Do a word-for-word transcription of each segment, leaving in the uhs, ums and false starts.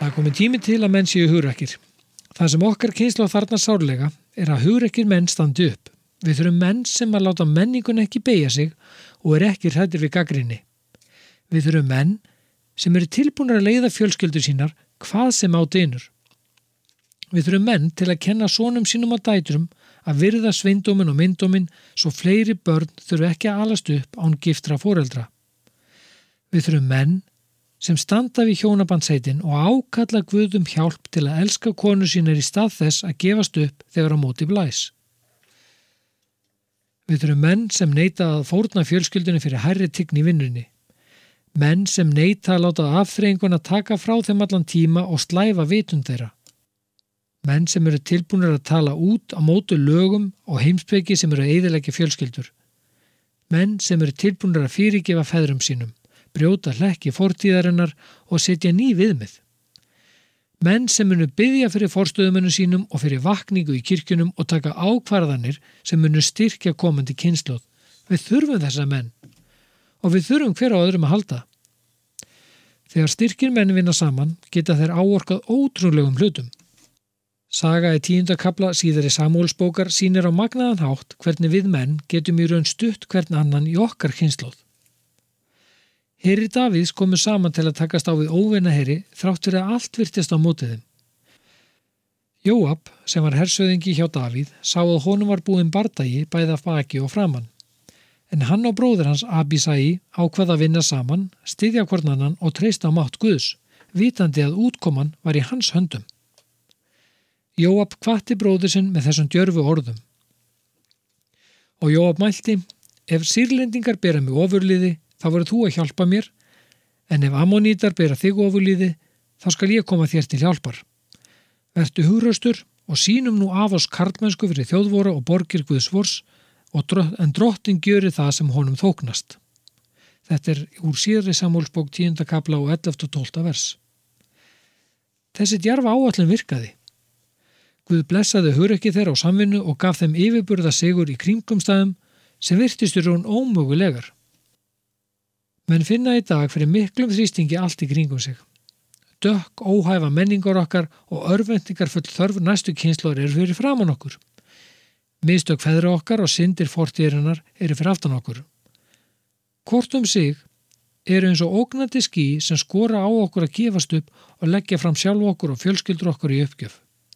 Það er kominn tími til að menn séu hugrekkir. Það sem okkar kynslóð þarfnast sárlega er að hugrekkir menn standi upp. Við þurfum menn sem að láta menningun ekki beygja sig og er ekki hræddir við gagnrýni. Við þurfum menn sem eru tilbúnir að leiða fjölskyldur sínar hvað sem á dynur. Við þurfum menn til að kenna sonum sínum og dætrum að virða sveindóminn og myndóminn svo fleiri börn þurfi ekki að alast upp án giftra foreldra. Við þurfum menn sem standa við hjónabandsheitin og ákalla Guð um hjálp til að elska konu sínar í stað þess að gefast upp þegar á móti blæs. Við þurfum menn sem neita að fórna fjölskyldunni fyrir hærri tign í vinnunni. Menn sem neita að láta afþreyinguna taka frá þeim allan tíma og slæfa vitund þeirra. Menn sem eru tilbúnir að tala út á móti lögum og heimspeki sem eru að eyðileggja fjölskyldur. Menn sem eru tilbúnir að fyrirgefa feðrum sínum, brjóta hlekki fortíðarinnar og setja ný viðmið. Menn sem munu biðja fyrir forstöðumönnum sínum og fyrir vakningu í kirkjunum og taka ákvarðanir sem munu styrkja komandi kynslóð. Við þurfum þessa menn og við þurfum hver á öðrum að halda. Þegar styrkir menn vinna saman geta þeir áorkað ótrúlegum hlutum. Saga í tíunda kafla síðari Samúelsbókar sýnir á magnaðan hátt hvernig við menn getum í raun stutt hvern annan í okkar kynslóð. Herri Davíðs komu saman til að takast á við óvinaheri þrátt fyrir að allt virtist á móti þeim. Jóab, sem var hersöðingi hjá Davíð, sá að honum var búinn bardagi bæði af baki og framan. En hann og bróðir hans Abísai ákvað að vinna saman, styðja hvorn annan og treysta á mátt Guðs, vitandi að útkoman var í hans höndum. Jóab hvatti bróður sinn með þessum djörfu orðum. Og Jóab mælti, ef Sýrlendingar bera mig ofurliði, þá verður þú að hjálpa mér, en ef Ammonítar bera þig ofurliði, þá skal ég koma þér til hjálpar. Vertu hugraustur og sýnum nú af oss karlmennsku fyrir þjóðvora og borgir Guðs vors, og drott, en drottin gjöri það sem honum þóknast. Þetta er úr síðari Samúelsbók tíunda kafla og ellefta og tólfta vers. Þessi djarfa áætlun virkaði. Guð blessaði hugrekki þeirra á samvinnu og gaf þeim yfirburða sigur í kringumstæðum sem virtist í raun ómögulegar. Menn finna í dag fyrir miklum þrýstingi allt í kringum sig. Dökk, óhæfa menningar okkar og örvæntingar full þörf næstu kynslóðar eru fyrir framan okkur. Mistök feðra okkar og syndir fortíðarinnar eru fyrir aftan okkur. Hvort um sig eru eins og ógnandi ský sem skora á okkur að gefast upp og leggja fram sjálf okkur og fjölskyldur okkur í uppgjöf.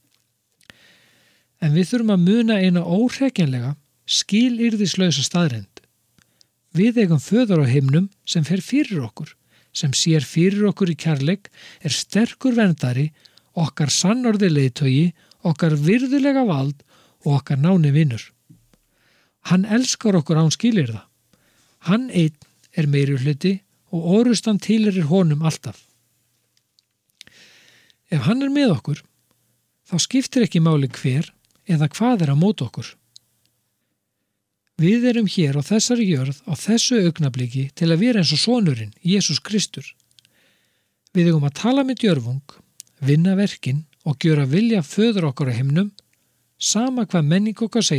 En við þurfum að muna eina óhrekjanlega, skilyrðislausa staðreynd. Við eigum föður á himnum sem fer fyrir okkur, sem sér fyrir okkur í kærleik, er sterkur verndari, okkar sannorði leiðtogi, okkar virðulega vald og okkar náni vinur. Hann elskar okkur án skilyrða. Hann einn er meiri hluti og orustan tilheyrir honum alltaf. Ef hann er með okkur, þá skiptir ekki máli hver eða hvað er á móti okkur. Við erum hér á þessari jörð á þessu augnabliki til að vera eins og sonurinn, Jesús Kristur. Við eigum að tala með djörfung, vinna verkin og gjöra vilja föður okkar á himnum, sama hvað menning okkar segir.